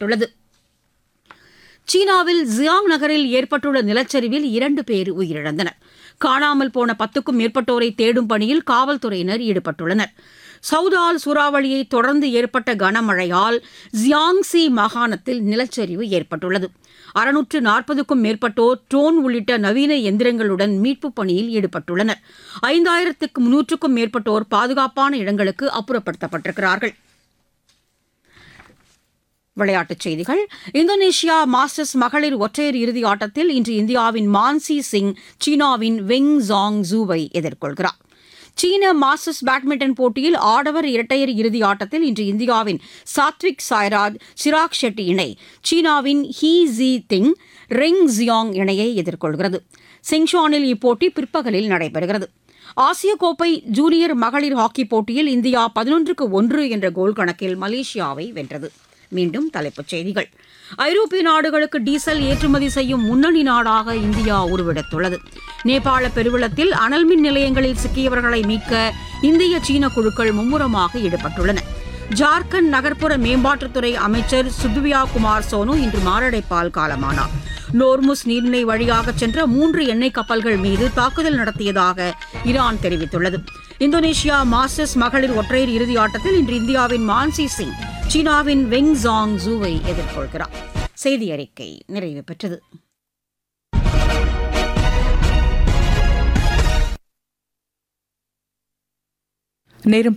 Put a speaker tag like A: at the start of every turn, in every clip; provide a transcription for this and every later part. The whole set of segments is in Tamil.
A: அறிவிக்கப்பட்டுள்ளது. சீனாவில் ஜியாங் நகரில் ஏற்பட்டுள்ள நிலச்சரிவில் 2 பேர் உயிரிழந்தனர். காணாமல் போன 10க்கும் மேற்பட்டோரை தேடும் பணியில் காவல்துறையினர் ஈடுபட்டுள்ளனர். சவுதால் சூறாவளியை தொடர்ந்து ஏற்பட்ட கனமழையால் ஜியாங்சி மாகாணத்தில் நிலச்சரிவு ஏற்பட்டுள்ளது. 640க்கும் மேற்பட்டோர் ட்ரோன் உள்ளிட்ட நவீன எந்திரங்களுடன் மீட்புப் பணியில் ஈடுபட்டுள்ளனர். 5300க்கும் மேற்பட்டோர் பாதுகாப்பான இடங்களுக்கு அப்புறப்படுத்தப்பட்டிருக்கிறார்கள். விளையாட்டுச் செய்திகள். இந்தோனேஷியா மாஸ்டர்ஸ் மகளிர் ஒற்றையர் இறுதி ஆட்டத்தில் இன்று இந்தியாவின் மான்சி சிங் சீனாவின் வெங் ஜாங் ஜூவை எதிர்கொள்கிறார். சீன மாஸ்டர்ஸ் பேட்மிண்டன் போட்டியில் ஆடவர் இரட்டையர் இறுதி ஆட்டத்தில் இன்று இந்தியாவின் சாத்விக் சாய்ராஜ் சிராக் ஷெட்டி இணை சீனாவின் ஹீ ஜி திங் ரெங் ஜியாங் இணையை எதிர்கொள்கிறது. சிங்ஷானில் இப்போட்டி பிற்பகலில் நடைபெறுகிறது. ஆசிய கோப்பை ஜூனியர் மகளிர் ஹாக்கி போட்டியில் இந்தியா 11-1 என்ற கோல் கணக்கில் மலேசியாவை வென்றது. மீண்டும் தலைப்புச் செய்திகள். ஐரோப்பிய நாடுகளுக்கு டீசல் ஏற்றுமதி செய்யும் முன்னணி நாடாக இந்தியா உருவெடுத்துள்ளது. நேபாள பெருவெள்ளத்தில் அனல் மின் நிலையங்களில் சிக்கியவர்களை மீட்க இந்திய சீன குழுக்கள் மும்முரமாக ஈடுபட்டுள்ளன. ஜார்க்கண்ட் நகர்ப்புற மேம்பாட்டுத்துறை அமைச்சர் சுத்வியா குமார் சோனு இன்று மாரடைப்பால் காலமானார். நோர்முஸ் நீரிணை வழியாக சென்ற 3 எண்ணெய் கப்பல்கள் மீது தாக்குதல் நடத்தியதாக ஈரான் தெரிவித்துள்ளது. இந்தோனேஷியா மாஸ்டர்ஸ் மகளிர் ஒற்றையர் இறுதி ஆட்டத்தில் இன்று இந்தியாவின் மான்சி சிங் சீனாவின் வெங் ஜாங் ஜூவை எதிர்கொள்கிறார். செய்தி அறிக்கை நிறைவு பெற்றது.
B: நேரம்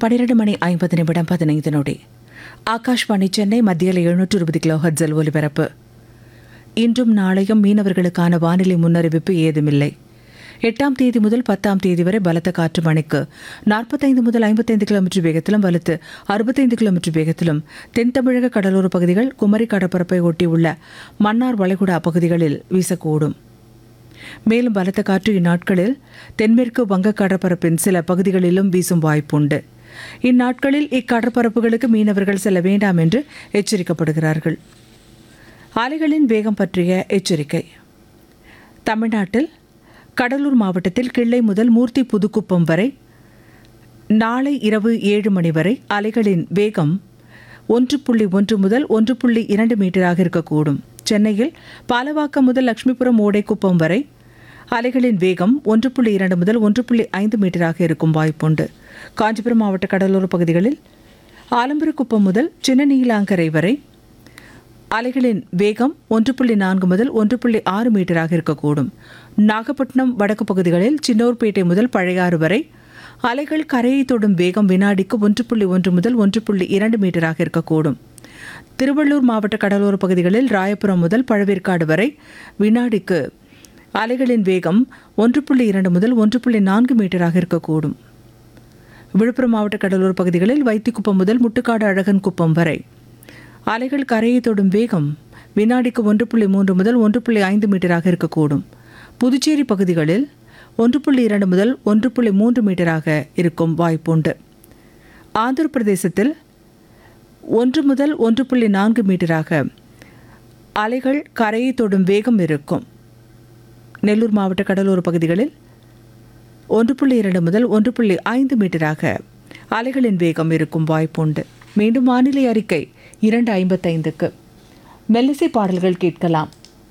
B: 12:50 ஆகாஷ்வாணி சென்னை மத்தியில் 720 கிலோஹெர்ட்ஸில் ஒலிபரப்பு. இன்றும் நாளையும் மீனவர்களுக்கான வானிலை முன்னறிவிப்பு ஏதுமில்லை. 8ஆம் தேதி முதல் 10ஆம் தேதி வரை பலத்த காற்று மணிக்கு 45 முதல் 55 கிலோமீட்டர் வேகத்திலும் வலுத்து 65 கிலோமீட்டர் வேகத்திலும் தென் தமிழக கடலோர பகுதிகள், குமரி கடற்பரப்பை ஒட்டியுள்ள மன்னார் வளைகுடா பகுதிகளில் வீசக்கூடும். மேலும் பலத்த காற்று இந்நாட்களில் தென்மேற்கு வங்க கடற்பரப்பின் சில பகுதிகளிலும் வீசும் வாய்ப்புண்டு. இந்நாட்களில் இக்கடற்பரப்புகளுக்கு மீனவர்கள் செல்ல வேண்டாம் என்று எச்சரிக்கப்படுகிறார்கள். அலைகளின் வேகம் பற்றிய எச்சரிக்கை. தமிழ்நாட்டில் கடலூர் மாவட்டத்தில் கிள்ளை முதல் மூர்த்தி புதுக்குப்பம் வரை நாளை இரவு 7 மணி வரை அலைகளின் வேகம் 1.1 முதல் 1.2 மீட்டராக இருக்கக்கூடும். சென்னையில் பாலவாக்கம் முதல் லட்சுமிபுரம் ஓடைக்குப்பம் வரை அலைகளின் வேகம் 1.2 முதல் 1.5 மீட்டராக இருக்கும் வாய்ப்புண்டு. காஞ்சிபுரம் மாவட்ட கடலோர பகுதிகளில் ஆலம்பரக்குப்பம் முதல் சின்ன நீலாங்கரை வரை அலைகளின் வேகம் 1.4 முதல் 1.6 மீட்டராக இருக்கக்கூடும். நாகப்பட்டினம் வடக்கு பகுதிகளில் சின்னோர்பேட்டை முதல் பழையாறு வரை அலைகள் கரையை தொடும் வேகம் வினாடிக்கு 1.1 முதல் 1.2 மீட்டராக இருக்கக்கூடும். திருவள்ளூர் மாவட்ட கடலோர பகுதிகளில் ராயபுரம் முதல் பழவேற்காடு வரை வினாடிக்கு அலைகளின் வேகம் 1.2 முதல் 1.4 மீட்டராக இருக்கக்கூடும். விழுப்புரம் மாவட்ட கடலோர பகுதிகளில் வைத்திக்குப்பம் முதல் முட்டுக்காடு அழகன் குப்பம் வரை அலைகள் கரையை தொடும் வேகம் வினாடிக்கு 1.3 முதல் 1.5 மீட்டராக இருக்கக்கூடும். புதுச்சேரி பகுதிகளில் 1.2 முதல் 1.3 மீட்டராக இருக்கும் வாய்ப்புண்டு. ஆந்திர பிரதேசத்தில் 1 முதல் 1.4 மீட்டராக அலைகள் கரையை தொடும் வேகம் இருக்கும். நெல்லூர் மாவட்ட கடலோர பகுதிகளில் 1.2 முதல் 1.5 மீட்டராக அலைகளின் வேகம் இருக்கும் வாய்ப்புண்டு. மீண்டும் வானிலை அறிக்கை 2:55க்கு. மெல்லிசை பாடல்கள் கேட்கலாம்.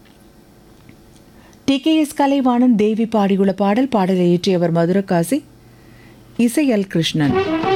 B: TKS கலைவாணன் தேவி பாடியுள்ள பாடலை இயற்றியவர் மதுரகாசி, இசை எல் கிருஷ்ணன்.